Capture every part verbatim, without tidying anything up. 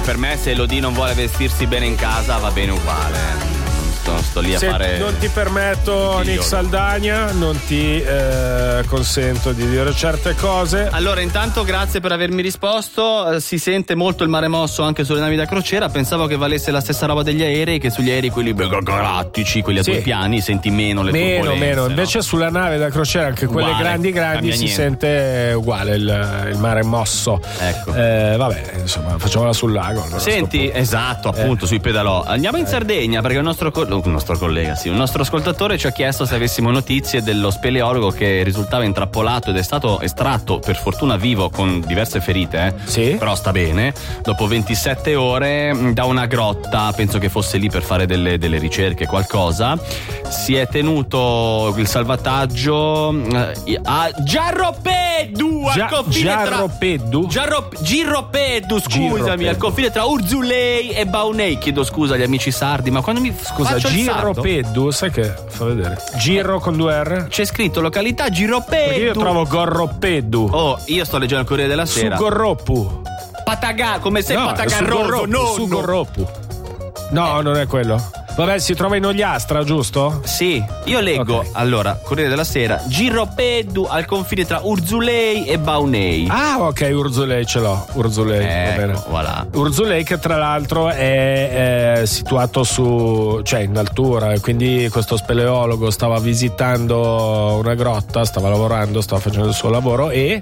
per me se Elodie non vuole vestirsi bene in casa va bene uguale. Sto, sto lì a Se fare. non ti permetto, Nick Saldagna, non ti eh, consento di dire certe cose. Allora, intanto grazie per avermi risposto. Eh, si sente molto il mare mosso anche sulle navi da crociera. Pensavo che valesse la stessa roba degli aerei, che sugli aerei quelli galattici, quelli a Sì. due piani, senti meno le Meno, turbolenze. meno. No? Invece sulla nave da crociera, anche quelle Uguale, grandi grandi, cambia si niente. sente uguale il, il mare mosso. Ecco. Eh, vabbè, insomma, facciamola sul lago. allora, Senti, sto esatto, appunto, Eh. sui pedalò. Andiamo in Sardegna perché il nostro, co- un nostro collega, sì, un nostro ascoltatore ci ha chiesto se avessimo notizie dello speleologo che risultava intrappolato ed è stato estratto, per fortuna vivo, con diverse ferite, eh? Sì. Però sta bene, dopo ventisette ore mh, da una grotta, penso che fosse lì per fare delle, delle ricerche, qualcosa. Si è tenuto il salvataggio eh, a Giarropeddu, al Gia- confine Giarropeddu? tra Giarro- Girropeddu, scusami, Girropeddu. al confine tra Urzulei e Baunei. Chiedo scusa agli amici sardi, ma quando mi Scusa, faccio il sardo, Girropeddu, sai che fa vedere? Giro con due R? c'è scritto località Perché Girropeddu. io trovo Gorropeddu. Oh, io sto leggendo il Corriere della Su Sera. Gorroppu. Patagà, come se No, è su Patagarroso, Gorroppu, no, su no. Gorroppu. No, non è quello. Vabbè, si trova in Ogliastra, giusto? Sì, io leggo, Ok. allora, Corriere della Sera, Girropeddu al confine tra Urzulei e Baunei. Ah, ok, Urzulei ce l'ho. Urzulei, va bene. Ecco, voilà. Urzulei, che tra l'altro è, è situato su, cioè in altura, e quindi questo speleologo stava visitando una grotta, stava lavorando, stava facendo il suo lavoro e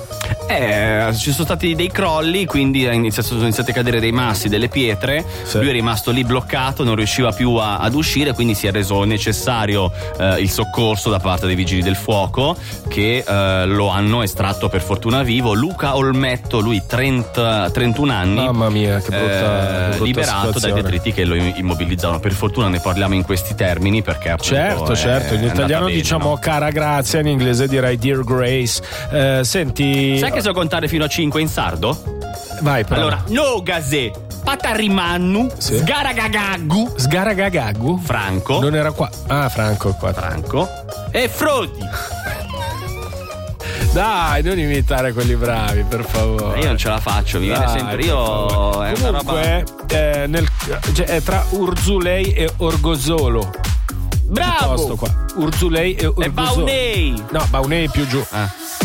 Eh, ci sono stati dei crolli, quindi è iniziato- sono iniziati a cadere dei massi, delle pietre. Sì. Lui è rimasto lì bloccato, non riusciva più a- ad uscire, quindi si è reso necessario eh, il soccorso da parte dei vigili del fuoco, che eh, lo hanno estratto per fortuna vivo. Luca Olmetto, lui trenta, trentuno anni, mamma mia, che brutta, eh, che brutta liberato dai situazione. detriti che lo immobilizzavano. Per fortuna ne parliamo in questi termini, perché appunto Certo, è certo, in andata italiano bene, diciamo no? cara grazia, in inglese direi dear grace. Eh, senti, Sai che so contare fino a cinque in sardo? vai però. Allora, Nogase, Patarimannu, Sì. Sgaragagagu, Sgaragagagu? Franco, Non era qua. Ah, Franco è qua. Franco e Frodi. Dai, non imitare quelli bravi, per favore. Io non ce la faccio, mi viene Dai, sempre. per Io favore. è una roba. Comunque, eh, nel, cioè, è tra Urzulei e Orgosolo. Bravo! Posto qua. Urzulei e Orgosolo. E Baunei. No, Baunei più giù. Ah.